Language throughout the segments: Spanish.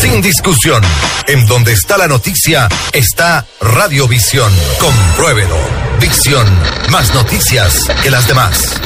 sin discusión. En donde está la noticia, está Radiovisión. Compruébelo. Visión, más noticias que las demás.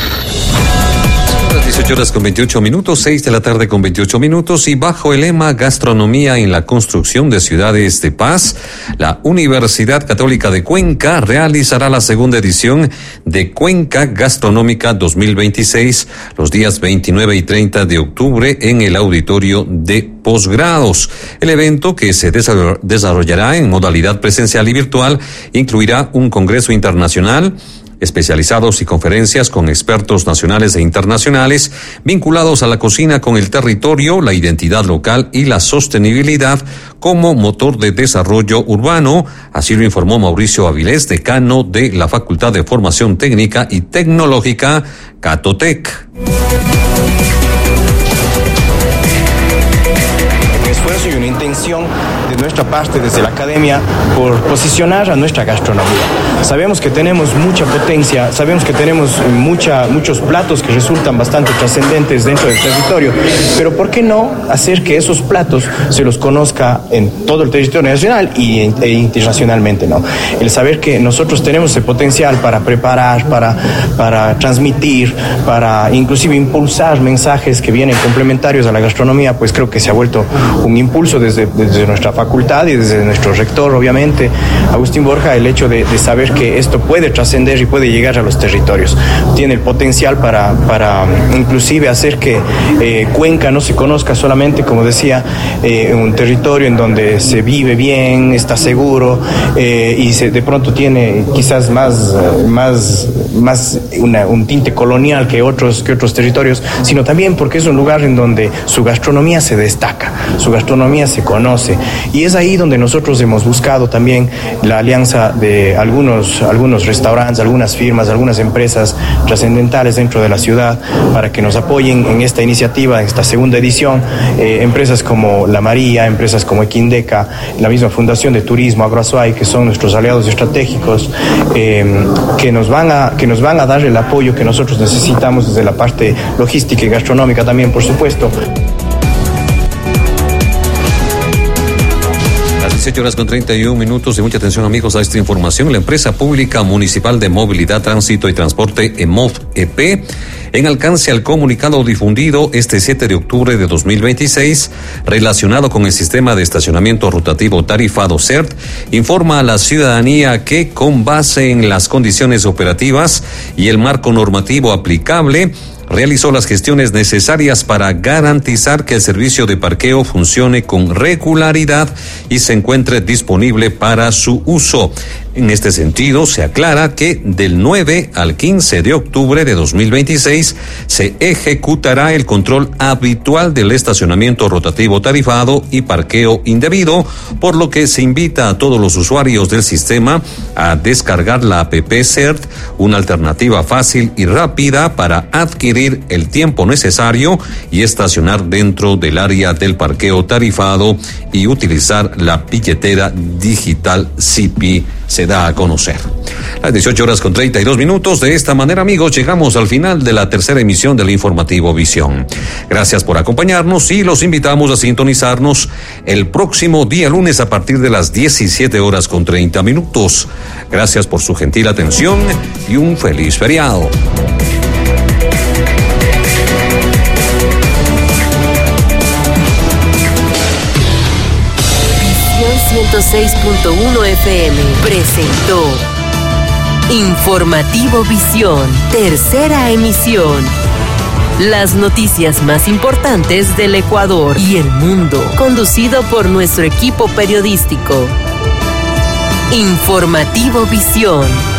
18:28, 6 de la tarde con 28 minutos, y bajo el lema Gastronomía en la construcción de ciudades de paz, la Universidad Católica de Cuenca realizará la segunda edición de Cuenca Gastronómica 2026 los días 29 y 30 de octubre en el auditorio de posgrados. El evento, que se desarrollará en modalidad presencial y virtual, incluirá un congreso internacional, especializados y conferencias con expertos nacionales e internacionales vinculados a la cocina con el territorio, la identidad local y la sostenibilidad como motor de desarrollo urbano. Así lo informó Mauricio Avilés, decano de la Facultad de Formación Técnica y Tecnológica, Catotec. Esfuerzo y una intención de nuestra parte desde la academia por posicionar a nuestra gastronomía. Sabemos que tenemos mucha potencia, sabemos que tenemos muchos platos que resultan bastante trascendentes dentro del territorio, pero ¿por qué no hacer que esos platos se los conozca en todo el territorio nacional e internacionalmente, ¿no? El saber que nosotros tenemos ese potencial para preparar, para transmitir, para inclusive impulsar mensajes que vienen complementarios a la gastronomía, pues creo que se ha vuelto un impulso desde nuestra facultad y desde nuestro rector, obviamente, Agustín Borja, el hecho de saber que esto puede trascender y puede llegar a los territorios. Tiene el potencial para inclusive hacer que Cuenca no se conozca solamente, como decía, un territorio en donde se vive bien, está seguro, y de pronto tiene quizás más un tinte colonial que otros territorios, sino también porque es un lugar en donde su gastronomía se destaca, su gastronomía se conoce, y es ahí donde nosotros hemos buscado también la alianza de algunos restaurantes, algunas firmas, algunas empresas trascendentales dentro de la ciudad para que nos apoyen en esta iniciativa, en esta segunda edición, empresas como La María, empresas como Equindeca, la misma Fundación de Turismo Agroazuay, que son nuestros aliados estratégicos, que nos van a dar el apoyo que nosotros necesitamos desde la parte logística y gastronómica también, por supuesto. 18:31, y mucha atención, amigos, a esta información. La empresa pública municipal de movilidad, tránsito y transporte, EMOV-EP, en alcance al comunicado difundido este 7 de octubre de 2026, relacionado con el sistema de estacionamiento rotativo tarifado CERT, informa a la ciudadanía que, con base en las condiciones operativas y el marco normativo aplicable, realizó las gestiones necesarias para garantizar que el servicio de parqueo funcione con regularidad y se encuentre disponible para su uso. En este sentido, se aclara que del 9 al 15 de octubre de 2026 se ejecutará el control habitual del estacionamiento rotativo tarifado y parqueo indebido, por lo que se invita a todos los usuarios del sistema a descargar la app CERT, una alternativa fácil y rápida para adquirir el tiempo necesario y estacionar dentro del área del parqueo tarifado y utilizar la billetera digital SIPI. Se da a conocer. Las 18:32. De esta manera, amigos, llegamos al final de la tercera emisión del informativo Visión. Gracias por acompañarnos y los invitamos a sintonizarnos el próximo día lunes a partir de las 17:30. Gracias por su gentil atención y un feliz feriado. 106.1 FM presentó Informativo Visión, tercera emisión. Las noticias más importantes del Ecuador y el mundo, conducido por nuestro equipo periodístico. Informativo Visión.